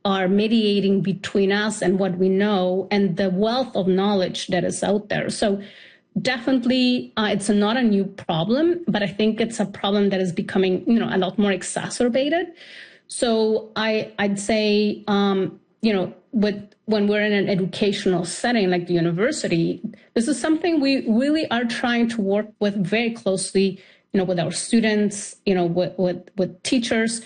are mediating between us and what we know and the wealth of knowledge that is out there. So definitely, it's not a new problem, but I think it's a problem that is becoming, a lot more exacerbated. So I'd say, when we're in an educational setting like the university, this is something we really are trying to work with very closely, with our students, with teachers.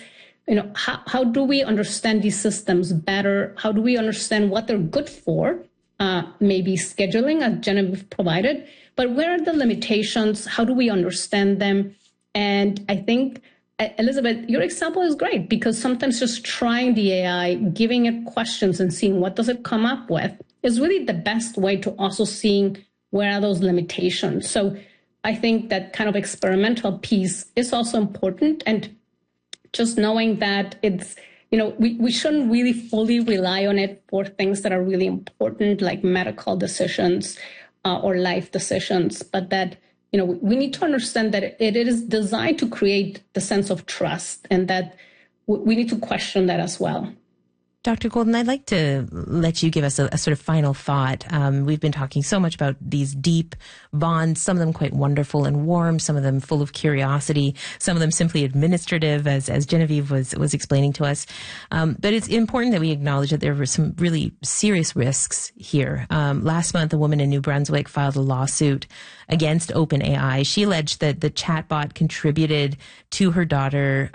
How do we understand these systems better? How do we understand what they're good for? Maybe scheduling, as Genevieve provided, but where are the limitations? How do we understand them? And I think, Elizabeth, your example is great, because sometimes just trying the AI, giving it questions and seeing what does it come up with is really the best way to also seeing where are those limitations. So I think that kind of experimental piece is also important. And just knowing that it's, we shouldn't really fully rely on it for things that are really important, like medical decisions or life decisions, but that, we need to understand that it is designed to create the sense of trust, and that we need to question that as well. Dr. Golden, I'd like to let you give us a sort of final thought. We've been talking so much about these deep bonds, some of them quite wonderful and warm, some of them full of curiosity, some of them simply administrative, as Genevieve was explaining to us. But it's important that we acknowledge that there were some really serious risks here. Last month, a woman in New Brunswick filed a lawsuit against OpenAI. She alleged that the chatbot contributed to her daughter's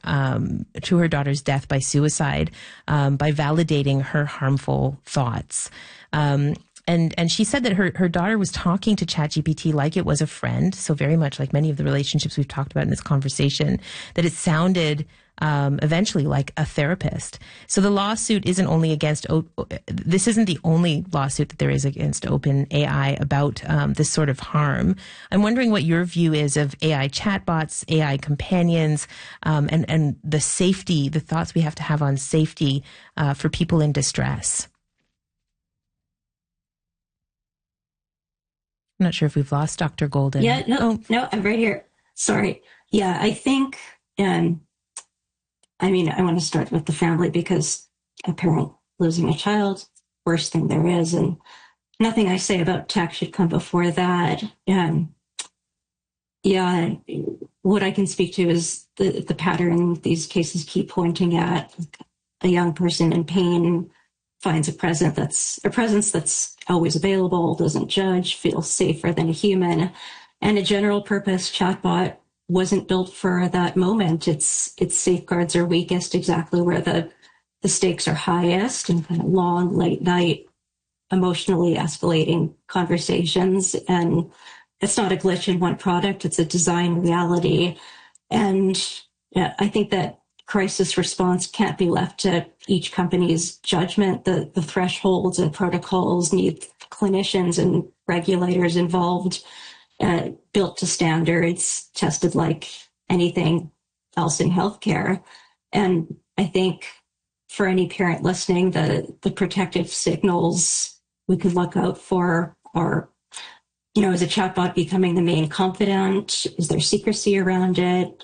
death by suicide, by validating her harmful thoughts. And she said that her daughter was talking to ChatGPT like it was a friend, so very much like many of the relationships we've talked about in this conversation, that it sounded eventually like a therapist. So the lawsuit isn't only against, this isn't the only lawsuit that there is against OpenAI about this sort of harm. I'm wondering what your view is of AI chatbots, AI companions, and the safety, the thoughts we have to have on safety for people in distress. I'm not sure if we've lost Dr. Golden. Yeah, no, I'm right here. Sorry. Yeah, I think, I want to start with the family, because a parent losing a child, worst thing there is, and nothing I say about tech should come before that. What I can speak to is the pattern these cases keep pointing at. A young person in pain finds a presence that's always available, doesn't judge, feels safer than a human, and a general purpose chatbot wasn't built for that moment. Its safeguards are weakest exactly where the stakes are highest, and kind of long, late night, emotionally escalating conversations. And it's not a glitch in one product, it's a design reality. And I think that crisis response can't be left to each company's judgment. The thresholds and protocols need clinicians and regulators involved, built to standards, tested like anything else in healthcare. And I think for any parent listening, the protective signals we could look out for are, is a chatbot becoming the main confidant? Is there secrecy around it?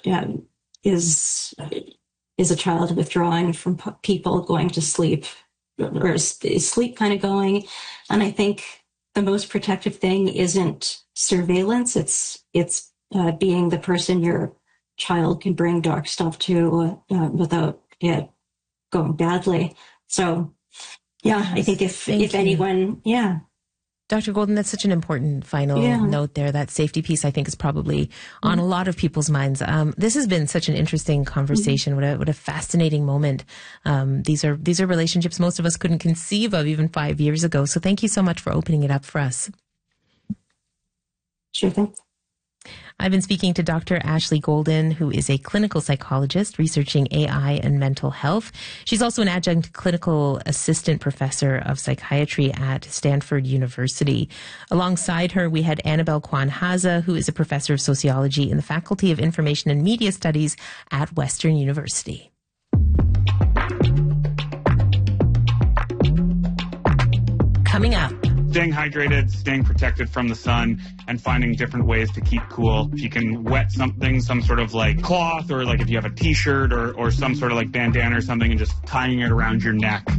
Is a child withdrawing from people, going to sleep, or is sleep kind of going? And I think the most protective thing isn't surveillance. It's being the person your child can bring dark stuff to without it going badly. So, I think if anyone, Dr. Golden, that's such an important final note there. That safety piece, I think, is probably on a lot of people's minds. This has been such an interesting conversation. What a fascinating moment. These are relationships most of us couldn't conceive of even 5 years ago. So thank you so much for opening it up for us. Sure thing. I've been speaking to Dr. Ashley Golden, who is a clinical psychologist researching AI and mental health. She's also an adjunct clinical assistant professor of psychiatry at Stanford University. Alongside her, we had Annabelle Kwan-Haza, who is a professor of sociology in the Faculty of Information and Media Studies at Western University. Coming up. Staying hydrated, staying protected from the sun, and finding different ways to keep cool. If you can wet something, some sort of like cloth, or like if you have a t-shirt or some sort of like bandana or something, and just tying it around your neck